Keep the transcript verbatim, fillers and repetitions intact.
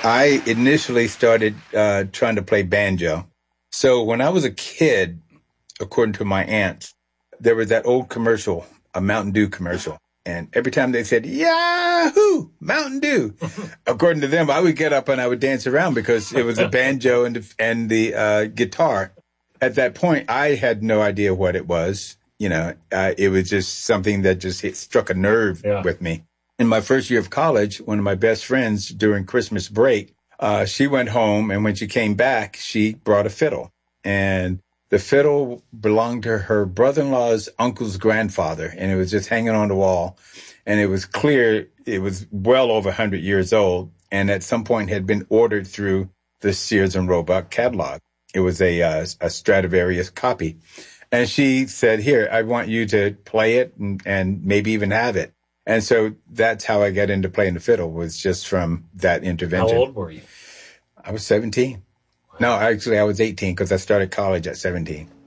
I initially started uh, trying to play banjo. So when I was a kid, according to my aunts, there was that old commercial, a Mountain Dew commercial. And every time they said, Yahoo, Mountain Dew, according to them, I would get up and I would dance around because it was a banjo and the, and the uh, guitar. At that point, I had no idea what it was. You know, uh, it was just something that just hit, struck a nerve yeah. with me. In my first year of college, one of my best friends during Christmas break, uh, she went home. And when she came back, she brought a fiddle. And the fiddle belonged to her brother-in-law's uncle's grandfather, and it was just hanging on the wall. And it was clear it was well over one hundred years old, and at some point had been ordered through the Sears and Roebuck catalog. It was a, uh, a Stradivarius copy. And she said, here, I want you to play it and, and maybe even have it. And so that's how I got into playing the fiddle, was just from that intervention. How old were you? I was seventeen. No, actually, I was eighteen because I started college at seventeen.